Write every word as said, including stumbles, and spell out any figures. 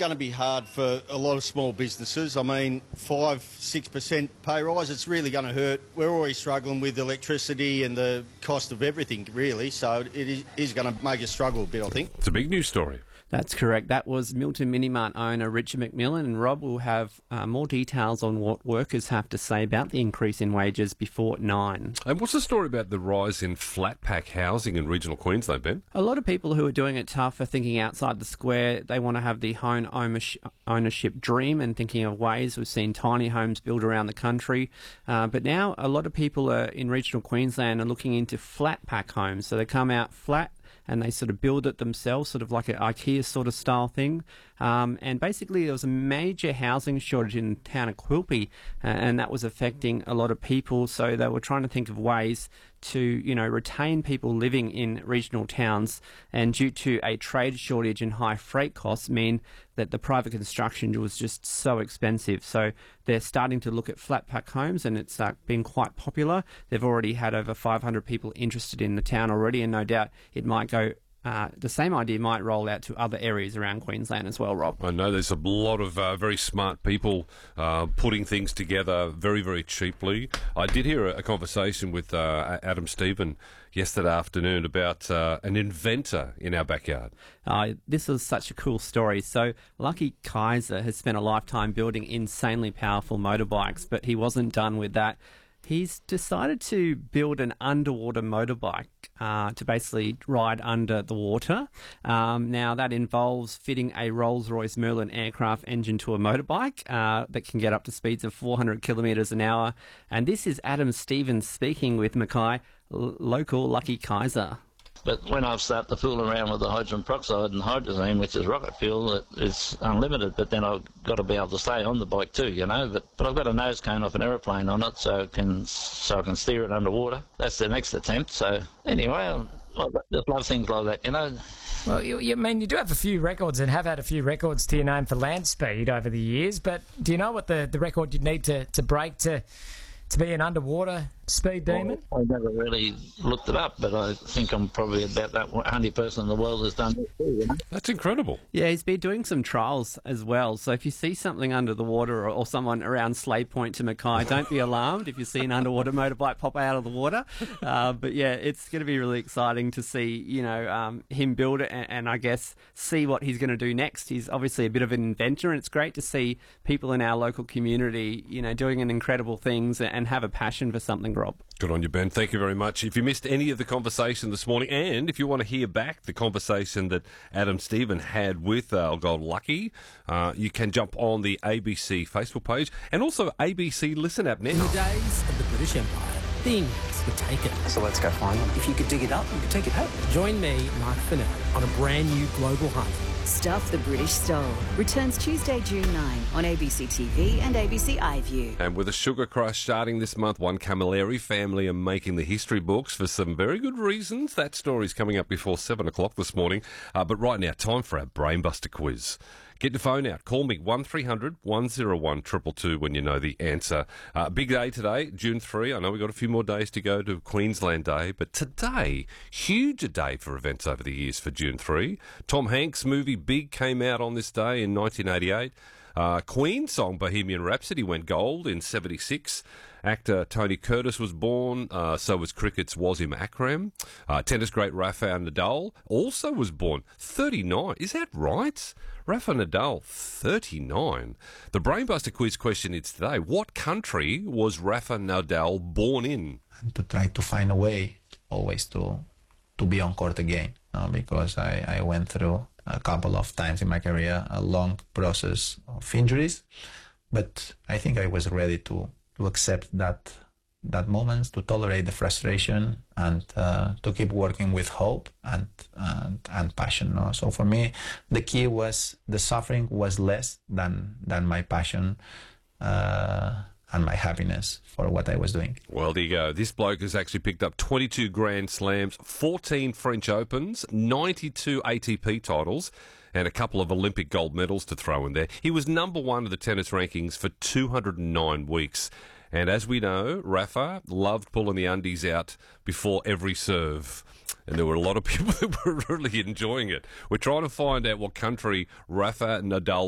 going to be hard for a lot of small businesses. I mean, five, six percent pay rise, it's really going to hurt. We're already struggling with electricity and the cost of everything, really, so it is, is going to make us struggle a bit, I think. It's a big news story. That's correct. That was Milton Minimart owner Richard McMillan, and Rob will have uh, more details on what workers have to say about the increase in wages before nine. And what's the story about the rise in flat pack housing in regional Queensland, Ben? A lot of people who are doing it tough are thinking outside the square. They want to have the home ownership dream and thinking of ways. We've seen tiny homes built around the country. Uh, but now a lot of people are in regional Queensland are looking into flat pack homes. So they come out flat and they sort of build it themselves, sort of like an IKEA sort of style thing. Um, and basically there was a major housing shortage in the town of Quilpie, uh, and that was affecting a lot of people. So they were trying to think of ways to, you know, retain people living in regional towns, and due to a trade shortage and high freight costs mean that the private construction was just so expensive. So they're starting to look at flat pack homes, and it's uh, been quite popular. They've already had over five hundred people interested in the town already, and no doubt it might go Uh, the same idea might roll out to other areas around Queensland as well, Rob. I know there's a lot of uh, very smart people uh, putting things together very, very cheaply. I did hear a, a conversation with uh, Adam Stephen yesterday afternoon about uh, an inventor in our backyard. Uh, this was such a cool story. So Lucky Kaiser has spent a lifetime building insanely powerful motorbikes, but he wasn't done with that. He's decided to build an underwater motorbike uh, to basically ride under the water. Um, now, that involves fitting a Rolls-Royce Merlin aircraft engine to a motorbike uh, that can get up to speeds of four hundred kilometres an hour. And this is Adam Stevens speaking with Mackay, l- local Lucky Kaiser. But when I start to fool around with the hydrogen peroxide and hydrazine, which is rocket fuel, it, it's unlimited. But then I've got to be able to stay on the bike too, you know. But but I've got a nose cone off an aeroplane on it, so it can so I can steer it underwater. That's the next attempt. So anyway, I just love things like that, you know. Well, you, you I mean you do have a few records and have had a few records to your name for land speed over the years. But do you know what the, the record you'd need to, to break to to be an underwater speed demon? Well, I never really looked it up, but I think I'm probably about that only person in the world that's done it too, you know? That's incredible. Yeah, he's been doing some trials as well. So if you see something under the water, or, or someone around Slade Point to Mackay, don't be alarmed if you see an underwater motorbike pop out of the water. Uh, but yeah, it's going to be really exciting to see, you know, um, him build it and, and I guess see what he's going to do next. He's obviously a bit of an inventor, and it's great to see people in our local community, you know, doing an incredible things and have a passion for something, Rob. Good on you, Ben. Thank you very much. If you missed any of the conversation this morning, and if you want to hear back the conversation that Adam Stephen had with uh, Gold Lucky, uh, you can jump on the A B C Facebook page and also A B C Listen app now. In the days of the British Empire, things were taken. So let's go find them. If you could dig it up, you could take it home. Join me, Mark Fennell, on a brand new global hunt. Stuff the British Stole returns Tuesday, June ninth on A B C T V and A B C iView. And with a Sugar Crush starting this month, one Camilleri family are making the history books for some very good reasons. That story's coming up before seven o'clock this morning. Uh, but right now, time for our Brainbuster quiz. Get your phone out. Call me, one three hundred one oh one two two two when you know the answer. Uh, big day today, June third. I know we've got a few more days to go to Queensland Day, but today, huge a day for events over the years for June third. Tom Hanks' movie Big came out on this day in nineteen eighty-eight. Uh, Queen song Bohemian Rhapsody went gold in seventy-six. Actor Tony Curtis was born, uh, so was cricket's Wasim Akram. Uh, tennis great Rafael Nadal also was born. thirty-nine, is that right? Rafa Nadal, thirty-nine. The Brainbuster quiz question is today, what country was Rafa Nadal born in? To try to find a way always to to be on court again, uh, because I, I went through a couple of times in my career a long process of injuries, but I think I was ready to, to accept that that moments, to tolerate the frustration, and uh, to keep working with hope and and, and passion. No? So for me, the key was the suffering was less than than my passion uh, and my happiness for what I was doing. Well, there you go. This bloke has actually picked up twenty-two Grand Slams, fourteen French Opens, ninety-two A T P titles, and a couple of Olympic gold medals to throw in there. He was number one of the tennis rankings for two hundred nine weeks. And as we know, Rafa loved pulling the undies out before every serve. And there were a lot of people that were really enjoying it. We're trying to find out what country Rafa Nadal